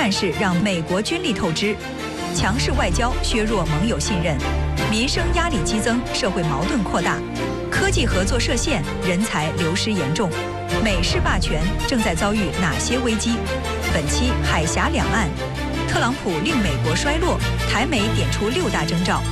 战事让美国军力透支，强势外交削弱盟友信任，民生压力激增，社会矛盾扩大，科技合作设限，人才流失严重。美式霸权正在遭遇哪些危机？本期海峡两岸，特朗普令美国衰落，台美点出6大征兆。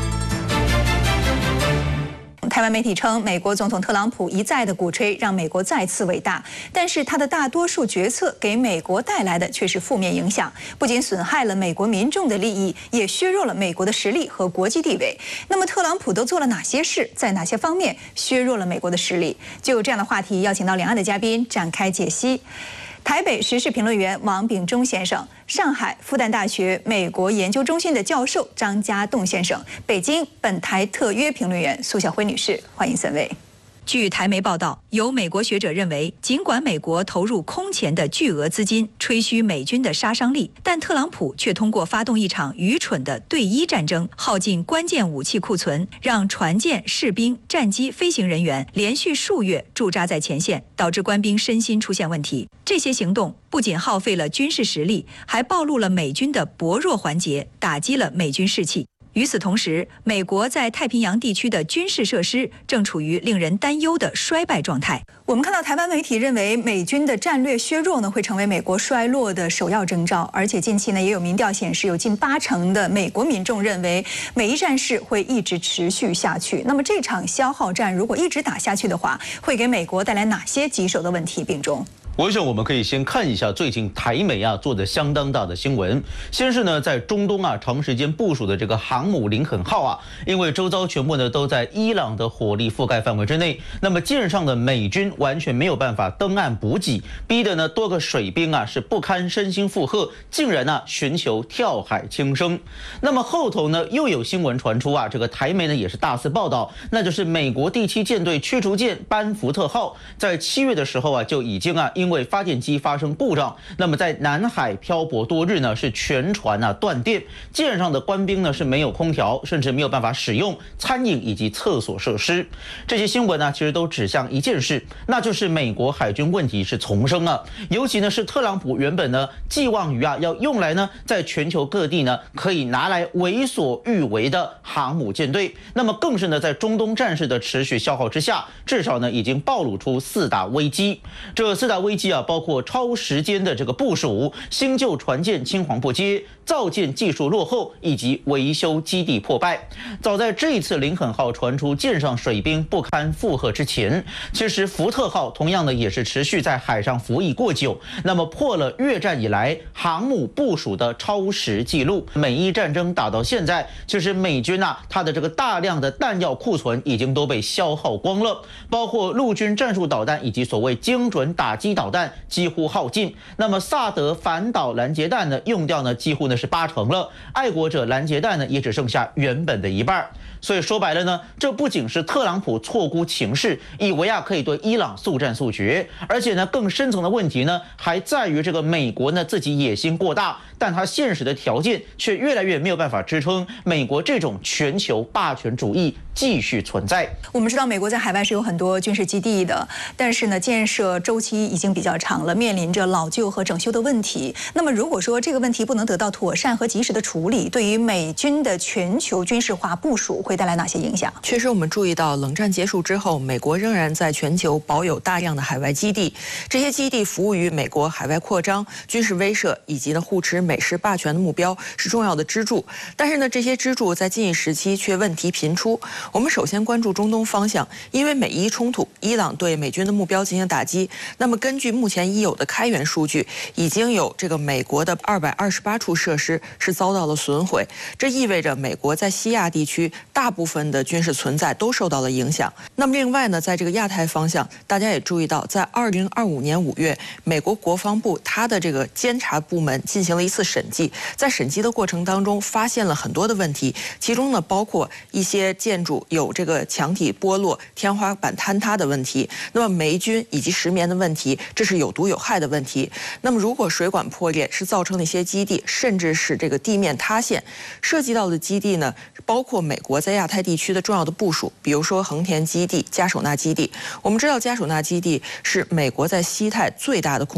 台湾媒体称，美国总统特朗普一再的鼓吹让美国再次伟大，但是他的大多数决策给美国带来的却是负面影响，不仅损害了美国民众的利益，也削弱了美国的实力和国际地位。那么特朗普都做了哪些事，在哪些方面削弱了美国的实力？就这样的话题，邀请到两岸的嘉宾展开解析。台北时事评论员王炳忠先生，上海复旦大学美国研究中心的教授张家栋先生，北京本台特约评论员苏晓辉女士，欢迎3位。据台媒报道，有美国学者认为，尽管美国投入空前的巨额资金吹嘘美军的杀伤力，但特朗普却通过发动一场愚蠢的对伊战争，耗尽关键武器库存，让船舰、士兵、战机、飞行人员连续数月驻扎在前线，导致官兵身心出现问题。这些行动不仅耗费了军事实力，还暴露了美军的薄弱环节，打击了美军士气。与此同时，美国在太平洋地区的军事设施正处于令人担忧的衰败状态。我们看到台湾媒体认为，美军的战略削弱会成为美国衰落的首要征兆，而且近期也有民调显示，有近80%的美国民众认为美伊战事会一直持续下去。那么这场消耗战如果一直打下去的话，会给美国带来哪些棘手的问题？秉忠。 我想我们可以先看一下最近台美做的相当大的新闻。先是在中东长时间部署的这个航母林肯号因为周遭全部都在伊朗的火力覆盖范围之内，那么舰上的美军完全没有办法登岸补给，逼得多个水兵是不堪身心负荷，竟然寻求跳海轻生。那么后头又有新闻传出这个台媒也是大肆报道，那就是美国第7舰队驱逐舰班福特号在7月的时候就已经因为发电机发生故障，那么在南海漂泊多日是全船断电，舰上的官兵是没有空调，甚至没有办法使用餐饮以及厕所设施。这些新闻其实都指向一件事，那就是美国海军问题是丛生尤其是特朗普原本寄望于要用来在全球各地可以拿来为所欲为的航母舰队，那么更是在中东战事的持续消耗之下，至少已经暴露出4大危机。这4大危机包括超时间的这个部署、新旧船舰青黄不接、造舰技术落后以及维修基地破败。早在这一次林肯号传出舰上水兵不堪负荷之前，其实福特号同样也是持续在海上服役过久，那么破了越战以来航母部署的超时记录。美伊战争打到现在，其实美军它的这个大量的弹药库存已经都被消耗光了，包括陆军战术导弹以及所谓精准打击导弹几乎耗尽。那么萨德反导拦截弹用掉几乎是80%了，爱国者拦截弹也只剩下原本的一半。所以说白了这不仅是特朗普错估情势，以为可以对伊朗速战速决，而且更深层的问题还在于这个美国自己野心过大，但它现实的条件却越来越没有办法支撑美国这种全球霸权主义继续存在。我们知道美国在海外是有很多军事基地的，但是建设周期已经比较长了，面临着老旧和整修的问题。那么如果说这个问题不能得到妥善和及时的处理，对于美军的全球军事化部署会带来哪些影响？ 确实，我们注意到冷战结束之后，美国仍然在全球保有大量的海外基地，这些基地服务于美国海外扩张、军事威慑以及护持美式霸权的目标，是重要的支柱。但是这些支柱在近一时期却问题频出。我们首先关注中东方向，因为美伊冲突，伊朗对美军的目标进行打击。那么根据目前已有的开源数据，已经有这个美国的228处设施是遭到了损毁，这意味着美国在西亚地区大部分的军事存在都受到了影响。那么另外在这个亚太方向，大家也注意到，在2025年5月，美国国防部它的这个监察部门进行了一次审计，在审计的过程当中发现了很多的问题，其中包括一些建筑有这个墙体剥落、天花板坍塌的问题，那么霉菌以及石棉的问题，这是有毒有害的问题。那么如果水管破裂是造成了一些基地，甚至是这个地面塌陷，涉及到的基地包括美国在亚太地区的重要的部署，比如说横田基地、加手纳基地。我们知道加手纳基地是美国在西太最大的空